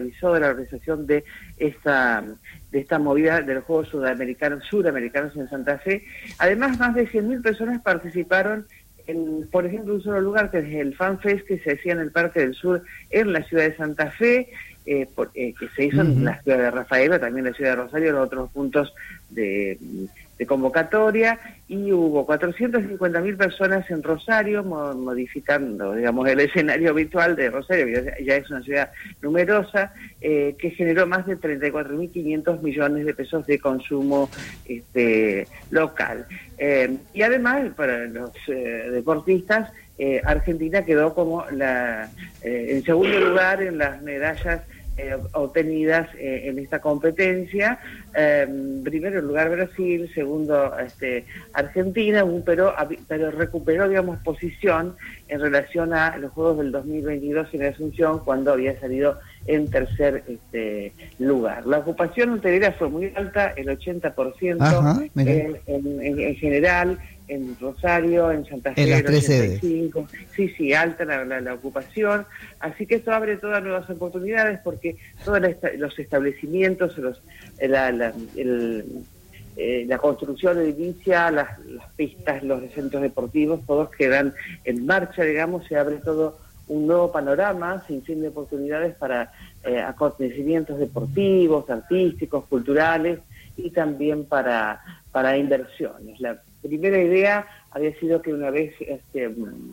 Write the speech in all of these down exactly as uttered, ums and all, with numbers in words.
de la organización de esta, de esta movida de los Juegos Sudamericanos, Suramericanos en Santa Fe. Además, más de cien mil personas participaron en, por ejemplo, un solo lugar, que es el FanFest, que se hacía en el Parque del Sur, en la ciudad de Santa Fe, eh, por, eh, que se hizo uh-huh. en la ciudad de Rafaela, también en la ciudad de Rosario, en otros puntos de... de convocatoria, y hubo cuatrocientas cincuenta mil personas en Rosario, mo modificando, digamos, el escenario habitual de Rosario, que ya es una ciudad numerosa, eh, que generó más de treinta y cuatro mil quinientos millones de pesos de consumo este, local. Eh, y además, para los eh, deportistas, eh, Argentina quedó como la eh, en segundo lugar en las medallas Eh, obtenidas eh, en esta competencia. Eh, primero en lugar Brasil, segundo este, Argentina, un, pero, pero recuperó, digamos, posición en relación a los Juegos del dos mil veintidós en Asunción, cuando había salido en tercer este, lugar. La ocupación hotelera fue muy alta, el ochenta por ciento. Ajá, en, en, en, en general, en Rosario, en Santa Fe, en las tres sedes. Sí, sí, alta la, la, la ocupación, así que esto abre todas nuevas oportunidades, porque todos los establecimientos, los, la, la, el, eh, la construcción edilicia, las, las pistas, los centros deportivos, todos quedan en marcha, digamos, se abre todo un nuevo panorama, sin fin de oportunidades para eh, acontecimientos deportivos, artísticos, culturales, y también para, para inversiones. La primera idea había sido que una vez este,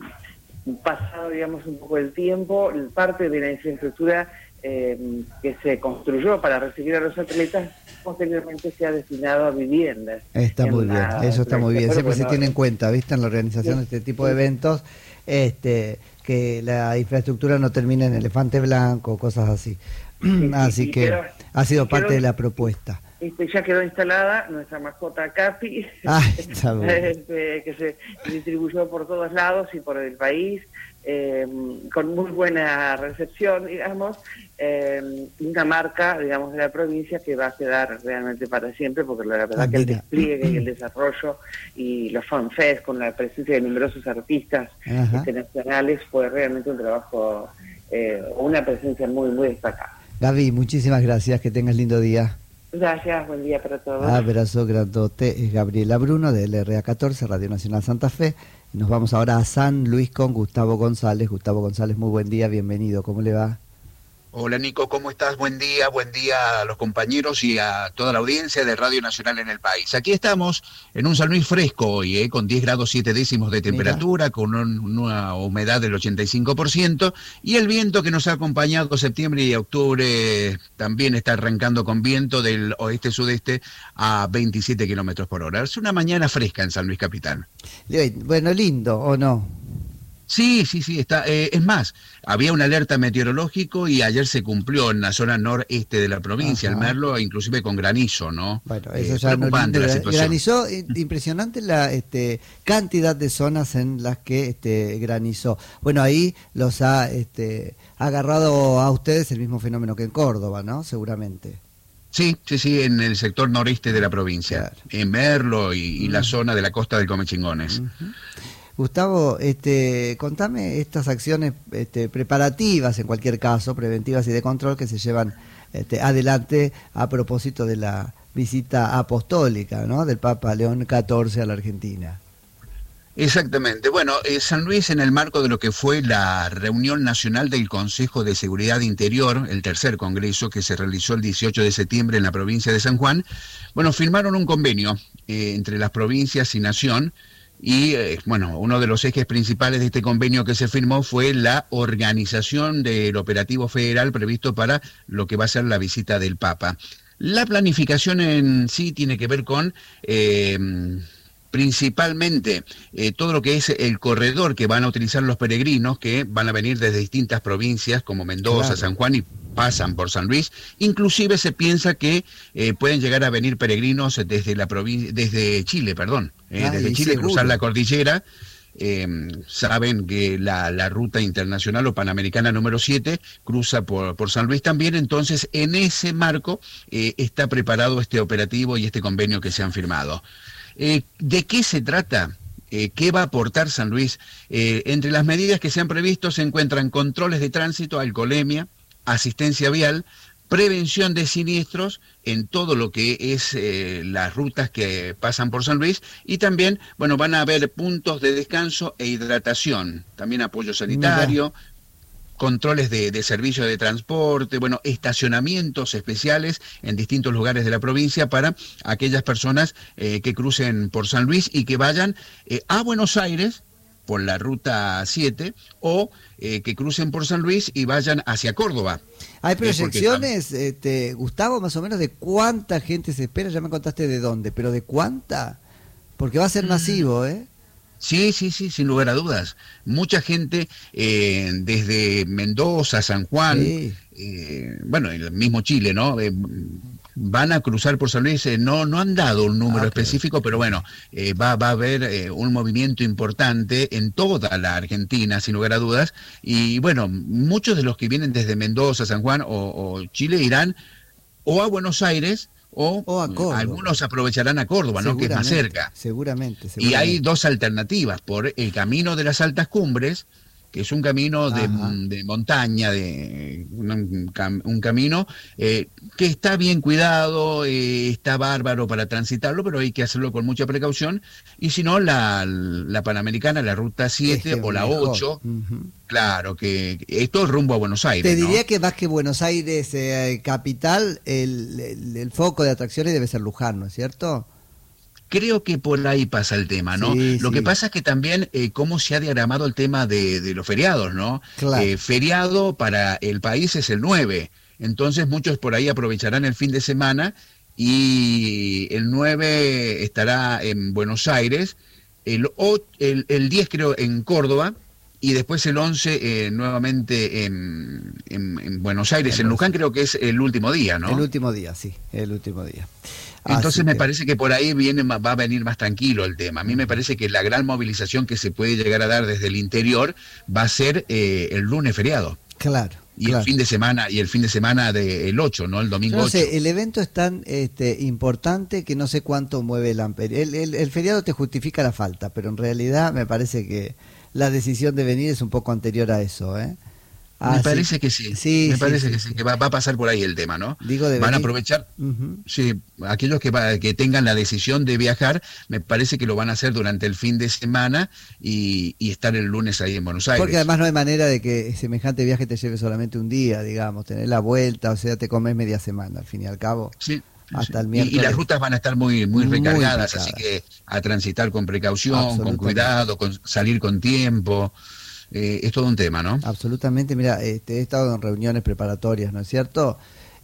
pasado, digamos, un poco el tiempo, parte de la infraestructura eh, que se construyó para recibir a los atletas, posteriormente se ha destinado a viviendas. Está muy bien, eso está muy bien. Siempre bueno, se tiene en cuenta, ¿viste? En la organización sí, de este tipo de eventos, este, que la infraestructura no termine en elefante blanco, cosas así. Sí, así sí, que quedó, ha sido parte quedó, de la propuesta. Este, ya quedó instalada nuestra mascota Capi, ah, está bien. este, que se distribuyó por todos lados y por el país, eh, con muy buena recepción, digamos, eh, una marca, digamos, de la provincia que va a quedar realmente para siempre, porque la verdad ah, que mira. el despliegue y el desarrollo y los FanFest con la presencia de numerosos artistas internacionales fue realmente un trabajo, eh, una presencia muy, muy destacada. Gaby, muchísimas gracias, que tengas lindo día. Gracias, buen día para todos. Abrazo grandote, es Gabriela Bruno del R A catorce, Radio Nacional Santa Fe. Nos vamos ahora a San Luis con Gustavo González. Gustavo González, muy buen día, bienvenido, ¿cómo le va? Hola Nico, ¿cómo estás? Buen día, buen día a los compañeros y a toda la audiencia de Radio Nacional en el país. Aquí estamos en un San Luis fresco hoy, ¿eh? Con diez grados siete décimos de temperatura, Mira. con un, una humedad del ochenta y cinco por ciento, y el viento que nos ha acompañado septiembre y octubre también está arrancando con viento del oeste-sudeste a veintisiete kilómetros por hora. Es una mañana fresca en San Luis Capital. Bueno, lindo, ¿o no? Sí, sí, sí, está. Eh, es más, había una alerta meteorológico y ayer se cumplió en la zona noreste de la provincia, Ajá. al Merlo, inclusive con granizo, ¿no? Bueno, eso ya eh, preocupante no, la situación. Granizó, impresionante la este, cantidad de zonas en las que este, granizó. Bueno, ahí los ha este, agarrado a ustedes el mismo fenómeno que en Córdoba, ¿no? Seguramente. Sí, sí, sí, en el sector noreste de la provincia, claro. en Merlo y, y uh-huh. la zona de la costa del Comechingones. Uh-huh. Gustavo, este, contame estas acciones este, preparativas, en cualquier caso, preventivas y de control que se llevan este, adelante a propósito de la visita apostólica, ¿no?, del Papa León catorce a la Argentina. Exactamente. Bueno, eh, San Luis, en el marco de lo que fue la reunión nacional del Consejo de Seguridad Interior, el tercer congreso que se realizó el dieciocho de septiembre en la provincia de San Juan, bueno, firmaron un convenio eh, entre las provincias y Nación. Y, eh, bueno, uno de los ejes principales de este convenio que se firmó fue la organización del operativo federal previsto para lo que va a ser la visita del Papa. La planificación en sí tiene que ver con... Eh, principalmente eh, todo lo que es el corredor que van a utilizar los peregrinos que van a venir desde distintas provincias como Mendoza, claro. San Juan, y pasan por San Luis. Inclusive se piensa que eh, pueden llegar a venir peregrinos desde la provincia, desde Chile, perdón, eh, Ay, desde Chile, seguro. cruzar la cordillera. Eh, saben que la, la ruta internacional o panamericana número siete cruza por, por San Luis también, entonces en ese marco eh, está preparado este operativo y este convenio que se han firmado. Eh, ¿De qué se trata? Eh, ¿Qué va a aportar San Luis? Eh, entre las medidas que se han previsto se encuentran controles de tránsito, alcoholemia, asistencia vial, prevención de siniestros en todo lo que es eh, las rutas que pasan por San Luis, y también, bueno, van a haber puntos de descanso e hidratación, también apoyo sanitario, Mira. controles de, de servicio de transporte, bueno, estacionamientos especiales en distintos lugares de la provincia para aquellas personas eh, que crucen por San Luis y que vayan eh, a Buenos Aires por la ruta siete, o eh, que crucen por San Luis y vayan hacia Córdoba. ¿Hay proyecciones, eh, este, Gustavo, más o menos de cuánta gente se espera? Ya me contaste de dónde, pero ¿de cuánta? Porque va a ser masivo, ¿eh? Sí, sí, sí, sin lugar a dudas. Mucha gente, eh, desde Mendoza, San Juan, sí. eh, bueno, el mismo Chile, ¿no? Eh, van a cruzar por San Luis, eh, no, no han dado un número ah, específico, claro. pero bueno, eh, va, va a haber eh, un movimiento importante en toda la Argentina, sin lugar a dudas, y bueno, muchos de los que vienen desde Mendoza, San Juan o, o Chile irán o a Buenos Aires, o, o a Córdoba. Algunos aprovecharán a Córdoba, ¿no? Que es más cerca. Seguramente, seguramente. Y hay dos alternativas, por el camino de las altas cumbres, que es un camino de, de montaña, de un, un camino eh, que está bien cuidado, eh, está bárbaro para transitarlo, pero hay que hacerlo con mucha precaución. Y si no, la, la Panamericana, la Ruta siete es o la mejor. ocho, uh-huh. claro, que esto es rumbo a Buenos Aires. Te diría ¿no? que más que Buenos Aires eh, capital, el, el, el foco de atracciones debe ser Luján, ¿no es cierto? Creo que por ahí pasa el tema, ¿no? Sí, Lo sí. que pasa es que también eh, cómo se ha diagramado el tema de, de los feriados, ¿no? Claro. Eh, feriado para el país es el nueve, entonces muchos por ahí aprovecharán el fin de semana y el nueve estará en Buenos Aires, el, ocho, el, el diez creo en Córdoba, y después el once eh, nuevamente en, en, en Buenos Aires, en, en Luján creo que es el último día, ¿no? El último día, sí, el último día. Entonces Así me que... parece que por ahí viene, va a venir más tranquilo el tema. A mí me parece que la gran movilización que se puede llegar a dar desde el interior va a ser eh, el lunes feriado. Claro. Y claro. el fin de semana, y el fin de semana del ocho, ¿no? El domingo no ocho. sé, el evento es tan este, importante que no sé cuánto mueve el amper. El, el, el feriado te justifica la falta, pero en realidad me parece que la decisión de venir es un poco anterior a eso, ¿eh? Ah, me parece sí. que sí, sí me sí, parece sí, que sí, sí, que va, va a pasar por ahí el tema, ¿no? Digo de Van venir. a aprovechar, uh-huh. sí, aquellos que, va, que tengan la decisión de viajar, me parece que lo van a hacer durante el fin de semana y, y estar el lunes ahí en Buenos Aires. Porque además no hay manera de que semejante viaje te lleve solamente un día, digamos, tener la vuelta, o sea, te comes media semana, al fin y al cabo. Sí. Hasta el y, miércoles. y las rutas van a estar muy muy recargadas, muy así que a transitar con precaución, con cuidado, con salir con tiempo. Eh, es todo un tema, ¿no? Absolutamente, mira, este, he estado en reuniones preparatorias, ¿no es cierto?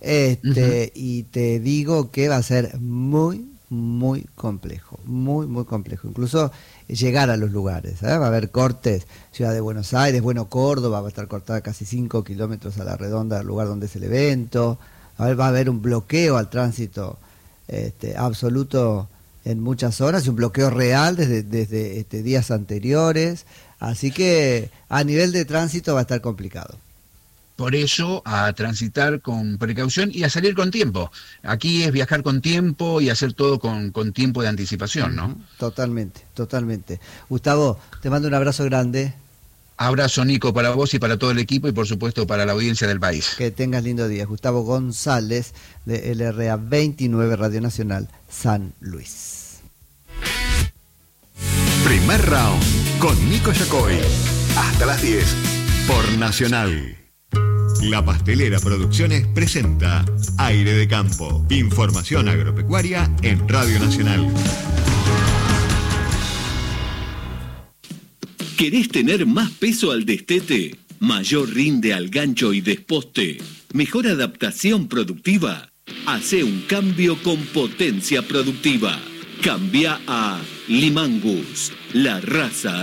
Este, uh-huh. Y te digo que va a ser muy, muy complejo, muy, muy complejo. Incluso llegar a los lugares, ¿eh? Va a haber cortes, Ciudad de Buenos Aires, bueno, Córdoba va a estar cortada casi cinco kilómetros a la redonda del lugar donde es el evento. A ver, va a haber un bloqueo al tránsito este, absoluto en muchas zonas y un bloqueo real desde, desde este, días anteriores. Así que a nivel de tránsito va a estar complicado. Por eso, a transitar con precaución y a salir con tiempo. Aquí es viajar con tiempo y hacer todo con, con tiempo de anticipación, ¿no? Totalmente, totalmente. Gustavo, te mando un abrazo grande. Abrazo, Nico, para vos y para todo el equipo y por supuesto para la audiencia del país. Que tengas lindo día. Gustavo González de L R A veintinueve Radio Nacional San Luis. Primer round con Nico Yacoy. Hasta las diez por Nacional. La Pastelera Producciones presenta Aire de Campo. Información agropecuaria en Radio Nacional. ¿Querés tener más peso al destete? ¿Mayor rinde al gancho y desposte? ¿Mejor adaptación productiva? Hacé un cambio con potencia productiva. Cambia a Limangus, la raza